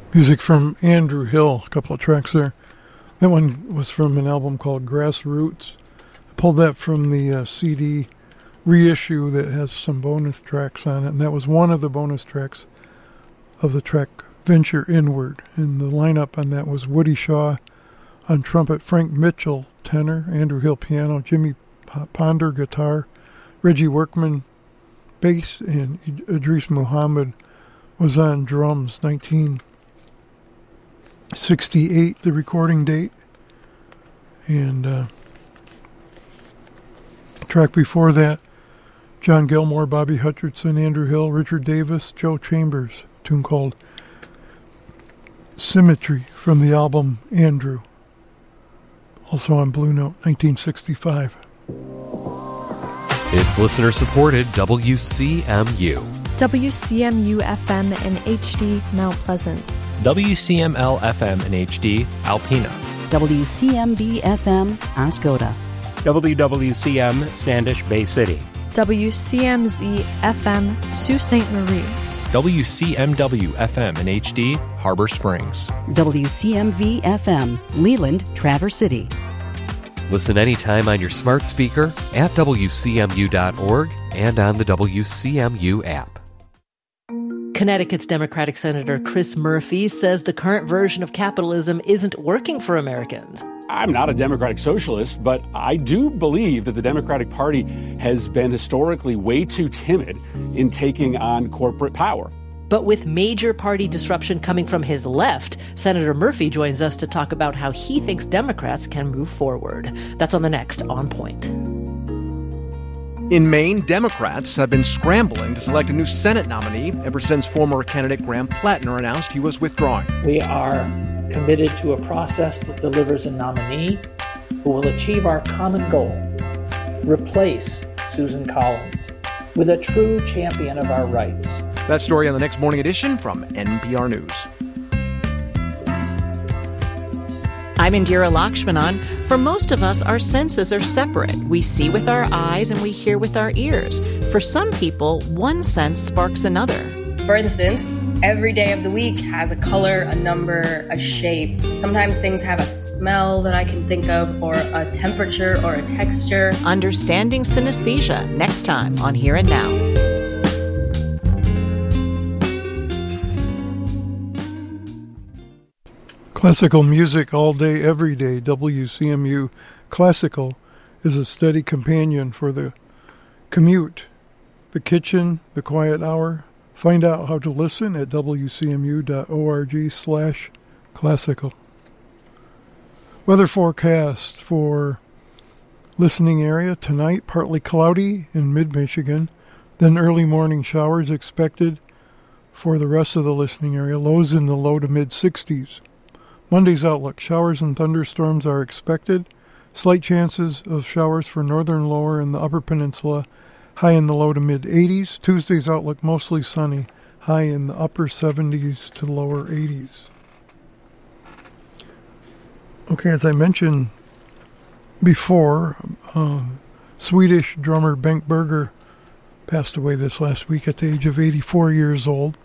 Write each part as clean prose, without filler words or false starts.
Music from Andrew Hill, a couple of tracks there. That one was from an album called Grassroots. I pulled that from the CD reissue that has some bonus tracks on it, and that was one of the bonus tracks of the track Venture Inward. And the lineup on that was Woody Shaw on trumpet, Frank Mitchell tenor, Andrew Hill piano, Jimmy Ponder guitar, Reggie Workman bass, and Idris Muhammad was on drums. 1968, the recording date. And the track before that, John Gilmore, Bobby Hutcherson, Andrew Hill, Richard Davis, Joe Chambers, a tune called Symmetry from the album Andrew, also on Blue Note, 1965. It's listener-supported WCMU. WCMU FM in HD, Mount Pleasant. WCML FM in HD, Alpena. WCMB FM, Ascota. WWCM, Standish Bay City. WCMZ FM, Sault Ste. Marie. WCMW FM in HD, Harbor Springs. WCMV FM, Leland, Traverse City. Listen anytime on your smart speaker, at WCMU.org, and on the WCMU app. Connecticut's Democratic Senator Chris Murphy says the current version of capitalism isn't working for Americans. I'm not a Democratic socialist, but I do believe that the Democratic Party has been historically way too timid in taking on corporate power. But with major party disruption coming from his left, Senator Murphy joins us to talk about how he thinks Democrats can move forward. That's on the next On Point. In Maine, Democrats have been scrambling to select a new Senate nominee ever since former candidate Graham Plattner announced he was withdrawing. We are committed to a process that delivers a nominee who will achieve our common goal, replace Susan Collins with a true champion of our rights. That story on the next morning edition from NPR News. I'm Indira Lakshmanan. For most of us, our senses are separate. We see with our eyes and we hear with our ears. For some people, one sense sparks another. For instance, every day of the week has a color, a number, a shape. Sometimes things have a smell that I can think of, or a temperature, or a texture. Understanding synesthesia, next time on Here and Now. Classical music all day, every day. WCMU Classical is a steady companion for the commute, the kitchen, the quiet hour. Find out how to listen at wcmu.org/classical. Weather forecast for listening area tonight, partly cloudy in mid-Michigan, then early morning showers expected for the rest of the listening area, lows in the low to mid-60s. Monday's outlook, showers and thunderstorms are expected. Slight chances of showers for northern lower and the upper peninsula, high in the low to mid-80s. Tuesday's outlook, mostly sunny, high in the upper 70s to lower 80s. Okay, as I mentioned before, Swedish drummer Bengt Berger passed away this last week at the age of 84 years old.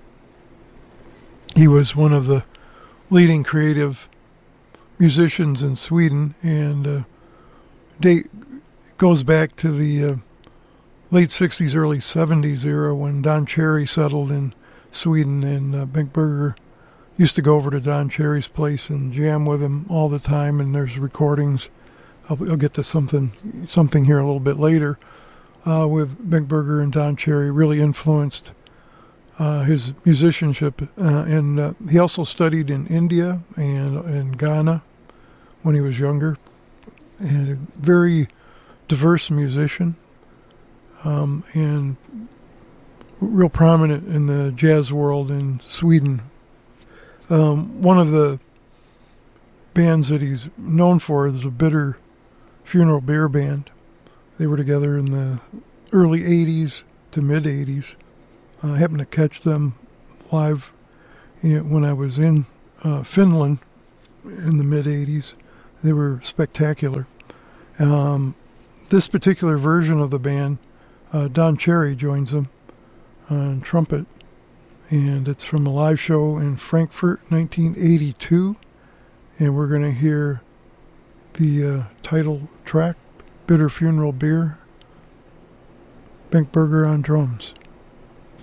He was one of the leading creative musicians in Sweden, and date goes back to the late 60s, early 70s era when Don Cherry settled in Sweden, and Bengt Berger used to go over to Don Cherry's place and jam with him all the time, and there's recordings. I'll get to something here a little bit later with Bengt Berger and Don Cherry. Really influenced his musicianship, and he also studied in India and in Ghana when he was younger, and a very diverse musician, and real prominent in the jazz world in Sweden. One of the bands that he's known for is the Bitter Funeral Beer Band. They were together in the early 80s to mid-80s. I happened to catch them live when I was in Finland in the mid-80s. They were spectacular. This particular version of the band, Don Cherry joins them on trumpet, and it's from a live show in Frankfurt, 1982, and we're going to hear the title track, Bitter Funeral Beer, Benk Berger on drums.